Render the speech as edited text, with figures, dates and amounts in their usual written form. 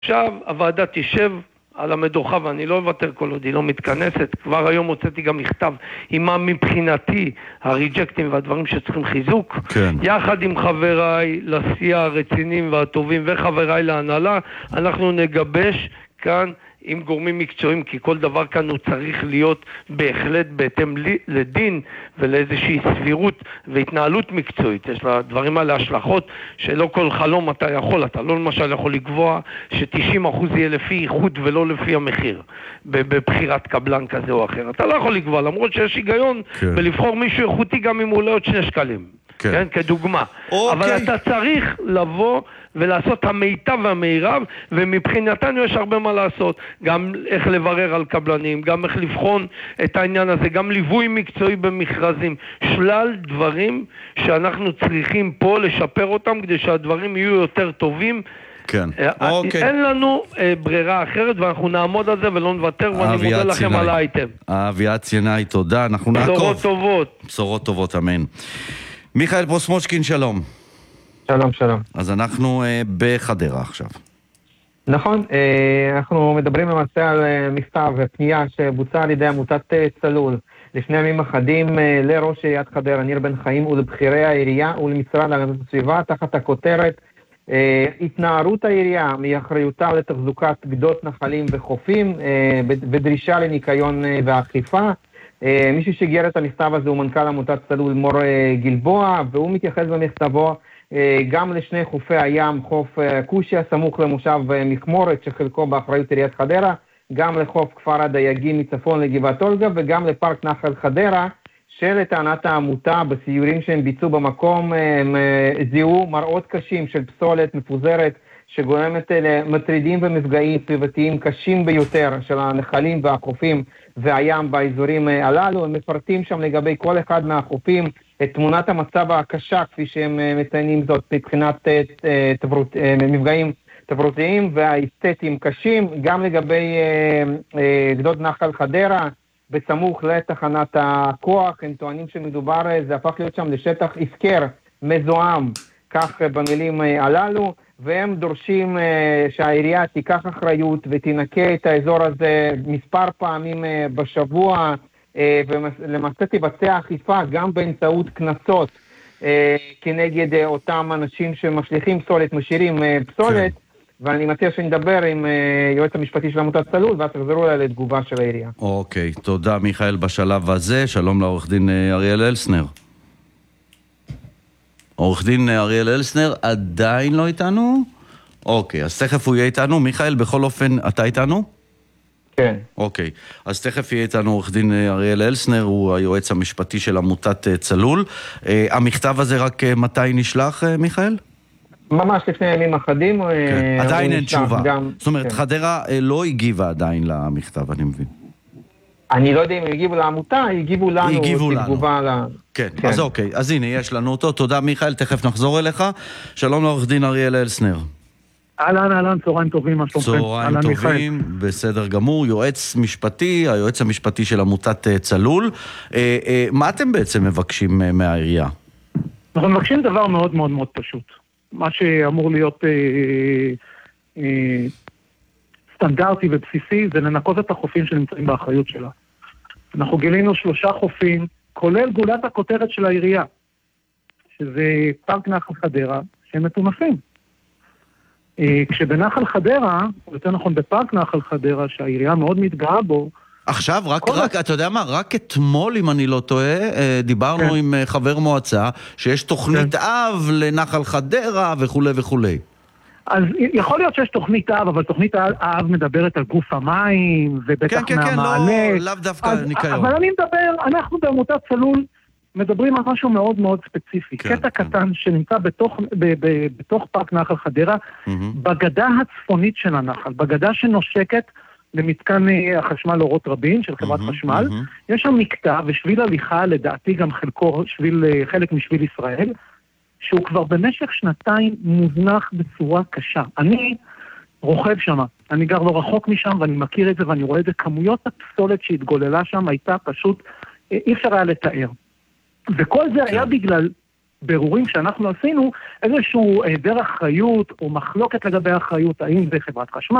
עכשיו הוועדה תשב על המדוכה, ואני לא אוותר כל עוד היא לא מתכנסת. כבר היום הוצאתי גם מכתב עם מה מבחינתי הריג'קטים והדברים שצריכים חיזוק, כן. יחד עם חבריי לסיעה הרציניים והטובים וחבריי להנהלה, אנחנו נגבש כאן עם גורמים מקצועיים, כי כל דבר כאן הוא צריך להיות בהחלט בהתאם לדין ולאיזושהי סבירות והתנהלות מקצועית. יש לדברים האלה השלכות שלא כל חלום אתה יכול, אתה לא למשל יכול לקבוע ש90% יהיה לפי איכות ולא לפי המחיר בבחירת קבלן כזה או אחר. אתה לא יכול לקבוע, למרות שיש היגיון בלבחור מישהו איכותי גם אם הוא עולה עוד 2 שקלים. כן, כדוגמה. אבל אתה צריך לבוא ולעשות המיטב והמירב, ומבחינתנו יש הרבה מה לעשות. גם איך לברר על קבלנים, גם איך לבחון את העניין הזה, גם ליווי מקצועי במכרזים. שלל דברים שאנחנו צריכים פה לשפר אותם, כדי שהדברים יהיו יותר טובים. כן. אין לנו ברירה אחרת, ואנחנו נעמוד על זה ולא נוותר, ואני מודה לכם על האייטם. אביעד סיני, תודה. אנחנו נעקוב. בשורות טובות. בשורות טובות, אמן. מיכאל פרוסמוצ'קין, שלום. שלום, שלום. אז אנחנו בחדרה עכשיו. נכון, אנחנו מדברים למעשה על מכתב ופנייה שבוצע על ידי עמותת צלול לפני ימים אחדים לראש עיריית חדרה ניר בן חיים ולבכירי העירייה ולמשרד להגנת הסביבה תחת הכותרת התנערות העירייה מאחריותה לתחזוקת גדות נחלים וחופים ודרישה לניקיון ואכיפה. מישהו שגייר את המכתב הזה הוא מנכ"ל עמותת צלול מור גלבוע, והוא מתייחס במכתבו גם לשני חופי הים, חוף קושיה סמוך למושב מכמורת שחלקו באחריות עיריית חדרה, גם לחוף כפר הדייגים מצפון לגבעת אולגה, וגם לפארק נחל חדרה, שלטענת העמותה בסיורים שהם ביצעו במקום הם זיהו מראות קשים של פסולת מפוזרת שגורמת למטרידים ומפגעים סביבתיים קשים ביותר של הנחלים והחופים והים באזורים הללו. הם מפרטים שם לגבי כל אחד מהחופים את תמונת המצב הקשה כפי שהם מציינים זאת מבחינת מפגעים תברותיים והאסתטיים קשים. גם לגבי גדות נחל חדרה בסמוך לתחנת הכוח, הם טוענים שמדובר, זה הפך להיות שם לשטח הפקר מזוהם, כך במילים הללו, והם דורשים שהעירייה תיקח אחריות ותנקה את האזור הזה מספר פעמים בשבוע, ולמעשה תבצע אכיפה גם באמצעות קנסות כנגד אותם אנשים שמשליכים פסולת, משאירים פסולת, ואני מציע שנדבר עם יועץ המשפטי של עמותת צלול, ואז תחזרו אליי לתגובה של העירייה. אוקיי, תודה מיכאל בשלב הזה. שלום לעורך דין אריאל אלסנר. עורך דין אריאל אלסנר עדיין לא איתנו? אוקיי, אז תכף הוא יהיה איתנו. מיכאל, בכל אופן, אתה איתנו? כן. אוקיי, אז תכף יהיה איתנו עורך דין אריאל אלסנר, הוא היועץ המשפטי של עמותת צלול. המכתב הזה רק מתי נשלח, מיכאל? ממש לפני ימים אחדים. עדיין אין תשובה. זאת אומרת, חדרה לא הגיבה עדיין למכתב, אני מבין. אני לא יודע אם הגיבו לעמותה, הגיבו לנו. הגיבו לנו. כן, אז אוקיי. אז הנה, יש לנו אותו. תודה מיכאל, תכף נחזור אליך. שלום לעורך דין אריאל אלסנר. אהלן, צהריים טובים, מה שלומכם? צהריים טובים, בסדר גמור. יועץ משפטי, היועץ המשפטי של עמותת צלול. מה אתם בעצם מבקשים מהעירייה? אנחנו מבקשים דבר מאוד מאוד מאוד פשוט. מה שאמור להיות סטנדרטי ובסיסי, זה לנקות את החופים שנמצאים באחריות שלה. אנחנו גילינו 3 חופים, כולל גולת הכותרת של העירייה, שזה פארק נחל חדרה, שהם מטונפים. כשבנחל חדרה, או יותר נכון בפארק נחל חדרה, שהעירייה מאוד מתגאה בו, עכשיו, רק, אתה יודע מה, רק אתמול, אם אני לא טועה, דיברנו עם חבר מועצה, שיש תוכנית אב לנחל חדרה וכו' וכו'. אז יכול להיות שיש תוכנית אב, אבל תוכנית האב מדברת על גוף המים, ובטח מהמעלה. כן, לאו דווקא ניקיון. אבל אני מדבר, אנחנו בעמותת צלול, מדברים על משהו מאוד מאוד ספציפי. קטע קטן שנמצא בתוך פארק נחל חדרה, בגדה הצפונית של הנחל, בגדה שנושקת למתקן החשמל אורות רבין של חברת חשמל, יש שם מקטע ושביל הליכה, לדעתי גם חלק משביל ישראל, שהוא כבר במשך 2 מוזנח בצורה קשה. אני רוכב שם, אני גר לא רחוק משם ואני מכיר את זה ואני רואה את זה, כמויות הפסולת שהתגוללה שם הייתה פשוט, אי אפשר היה לתאר. וכל זה היה בגלל בבירורים שאנחנו עשינו, איזשהו היעדר אחריות או מחלוקת לגבי האחריות, האם זה חברת חשמל,